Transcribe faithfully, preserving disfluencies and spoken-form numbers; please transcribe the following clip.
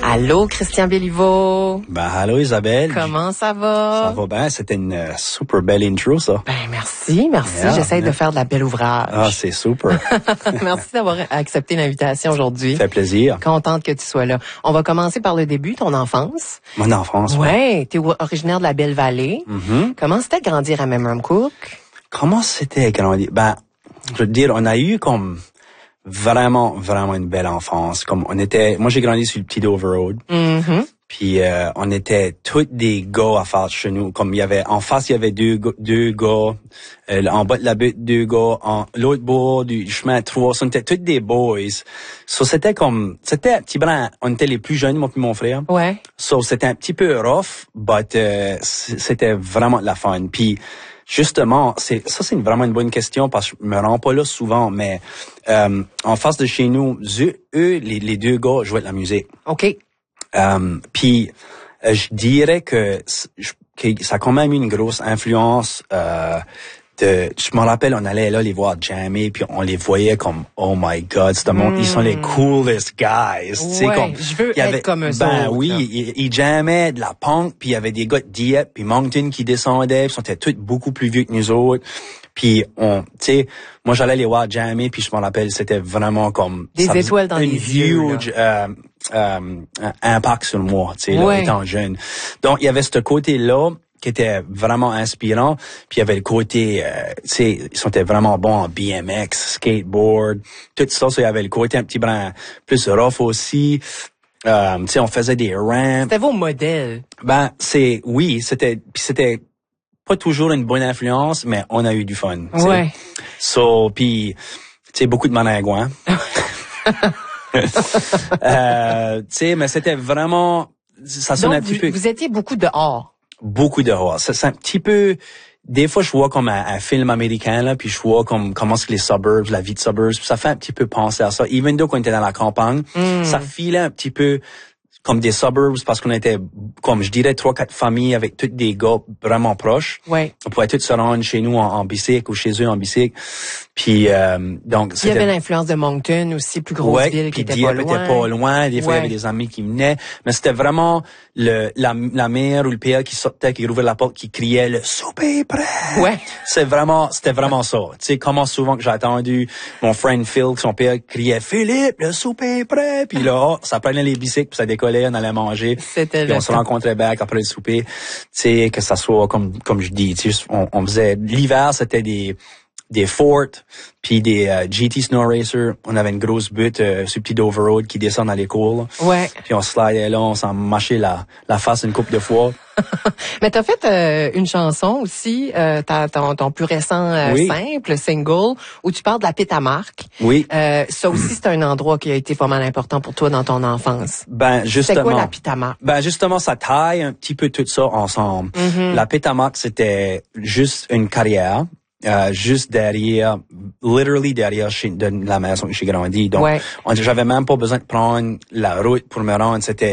Allô, Christian Béliveau. Ben, allô, Isabelle. Comment ça va? Ça va bien. C'était une uh, super belle intro, ça. Ben, merci, merci. Yeah, J'essaie yeah. de faire de la belle ouvrage. Ah, c'est super. Merci d'avoir accepté l'invitation aujourd'hui. Ça fait plaisir. Contente que tu sois là. On va commencer par le début, ton enfance. Mon enfance. Ouais, t'es originaire de la Belle-Vallée. Mm-hmm. Comment c'était grandir à Memramcook? Comment c'était grandir? Ben, je veux te dire, on a eu comme vraiment, vraiment une belle enfance. Comme on était, moi j'ai grandi sur le petit Dover Road. Mm-hmm. Puis euh, on était tous des gars à faire chez nous. Comme il y avait en face, il y avait deux go- deux gars, euh, en bas de la butte deux gars, en l'autre bord du chemin trois. On était tous des boys. So c'était comme, c'était un petit brin. On était les plus jeunes, moi puis mon frère. Ouais. So c'était un petit peu rough, but euh, c'était vraiment de la fun. Puis justement, c'est ça c'est une, vraiment une bonne question parce que je me rends pas là souvent, mais euh, en face de chez nous, eux, eux les, les deux gars jouaient de la musique. OK. Um, puis euh, je dirais que, je, que ça a quand même eu une grosse influence. Euh, de, je me rappelle, on allait là les voir jammer, puis on les voyait comme oh my God, c'est monde, mm. ils sont les coolest guys. Ouais, comme, je veux y avait, être comme eux ben autres. oui, ils, ils jammaient de la punk, puis il y avait des gars de Dieppe, puis Moncton qui descendaient, puis ils étaient tous beaucoup plus vieux que nous autres. Puis on, tu sais, moi j'allais les voir jammer, puis je me rappelle, c'était vraiment comme des ça, étoiles dans une les yeux. huge euh, euh, impact sur moi, tu sais, ouais. étant jeune. Donc il y avait ce côté-là qui était vraiment inspirant, puis il y avait le côté, euh, tu sais, ils sont vraiment bons en B M X, skateboard, tout ça, ça il y avait le côté un petit brin plus rough aussi. Euh, tu sais, on faisait des ramps. C'était vos modèles. Ben c'est, oui, c'était, puis c'était pas toujours une bonne influence, mais on a eu du fun. T'sais. Ouais. So, puis, tu sais, beaucoup de maningouins. euh, tu sais, mais c'était vraiment, ça sonne Donc, un petit vous, peu. vous étiez beaucoup dehors. Beaucoup dehors. Ça, c'est un petit peu. Des fois, je vois comme un, un film américain là, puis je vois comme comment c'est que les suburbs, la vie de suburbs. Ça fait un petit peu penser à ça. Even though qu'on était dans la campagne, mm. ça filait un petit peu comme des suburbs parce qu'on était, comme je dirais, trois, quatre familles avec tous des gars vraiment proches. Ouais. On pouvait tous se rendre chez nous en, en bicycle ou chez eux en bicycle. Puis, euh, donc, il y avait l'influence de Moncton aussi, plus grosse ouais, ville qui était Dieppe pas loin. était pas loin. Des fois, ouais. il y avait des amis qui venaient. Mais c'était vraiment le, la, la mère ou le père qui sortait, qui ouvrait la porte, qui criait le souper est prêt. Ouais. C'est vraiment, c'était vraiment ça. Tu sais, comment souvent que j'ai entendu mon friend Phil, son père criait Philippe, le souper est prêt. Puis là, oh, ça prenait les bicycles, puis ça décollait, on allait manger. C'était puis on se rencontrait back après le souper. Tu sais, que ça soit comme, comme je dis, tu sais, on, on faisait, l'hiver, c'était des, des forts, puis des euh, G T Snow Racer. On avait une grosse butte euh, sur le petit Dover Road qui descend dans les cours. Ouais. Puis on slidait là, on s'en mâchait la, la face une couple de fois. Mais t'as fait euh, une chanson aussi, euh, t'as, ton, ton plus récent euh, oui. simple, single, où tu parles de la pite à marque. Oui. Euh, ça aussi, c'est un endroit qui a été pas mal important pour toi dans ton enfance. Ben, justement. C'est quoi la pite à marque? Ben, justement, ça taille un petit peu tout ça ensemble. Mm-hmm. La pite à marque, c'était juste une carrière. Euh, juste derrière, literally derrière chez, de la maison où j'ai grandi. Donc, ouais. on, j'avais même pas besoin de prendre la route pour me rendre. C'était